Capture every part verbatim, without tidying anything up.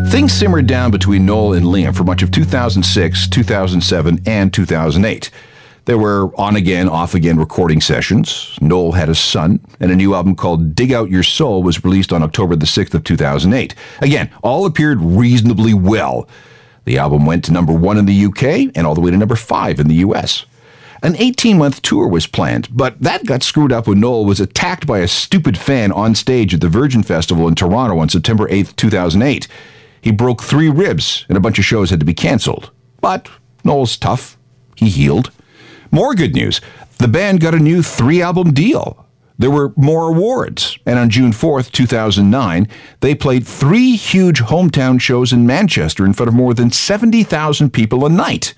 Things simmered down between Noel and Liam for much of two thousand six, two thousand seven, and two thousand eight. There were on-again, off-again recording sessions. Noel had a son, and a new album called Dig Out Your Soul was released on October the sixth of two thousand eight. Again, all appeared reasonably well. The album went to number one in the U K and all the way to number five in the U S. An eighteen-month tour was planned, but that got screwed up when Noel was attacked by a stupid fan on stage at the Virgin Festival in Toronto on September eighth, two thousand eight. He broke three ribs, and a bunch of shows had to be cancelled. But Noel's tough. He healed. More good news. The band got a new three-album deal. There were more awards, and on June fourth, two thousand nine, they played three huge hometown shows in Manchester in front of more than seventy thousand people a night.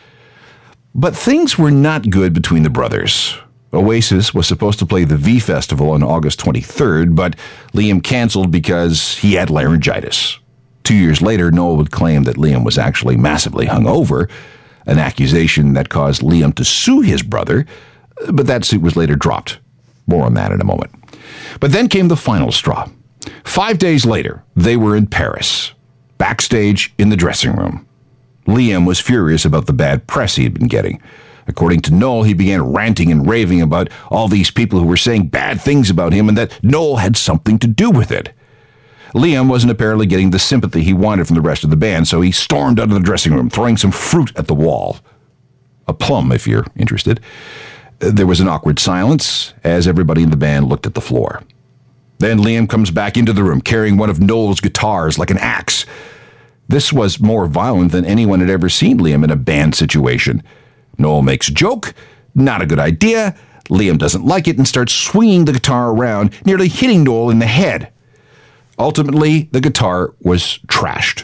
But things were not good between the brothers. Oasis was supposed to play the V Festival on August twenty-third, but Liam cancelled because he had laryngitis. Two years later, Noel would claim that Liam was actually massively hungover, an accusation that caused Liam to sue his brother, but that suit was later dropped. More on that in a moment. But then came the final straw. Five days later, they were in Paris, backstage in the dressing room. Liam was furious about the bad press he had been getting. According to Noel, he began ranting and raving about all these people who were saying bad things about him and that Noel had something to do with it. Liam wasn't apparently getting the sympathy he wanted from the rest of the band, so he stormed out of the dressing room, throwing some fruit at the wall. A plum, if you're interested. There was an awkward silence as everybody in the band looked at the floor. Then Liam comes back into the room, carrying one of Noel's guitars like an axe. This was more violent than anyone had ever seen Liam in a band situation. Noel makes a joke, not a good idea. Liam doesn't like it and starts swinging the guitar around, nearly hitting Noel in the head. Ultimately, the guitar was trashed.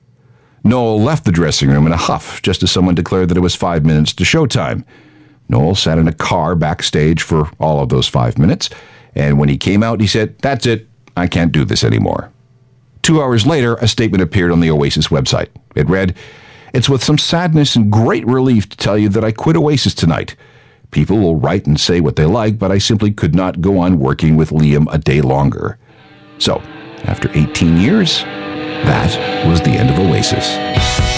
Noel left the dressing room in a huff, just as someone declared that it was five minutes to showtime. Noel sat in a car backstage for all of those five minutes, and when he came out, he said, "That's it, I can't do this anymore." Two hours later, a statement appeared on the Oasis website. It read, "It's with some sadness and great relief to tell you that I quit Oasis tonight. People will write and say what they like, but I simply could not go on working with Liam a day longer." So, after eighteen years, that was the end of Oasis.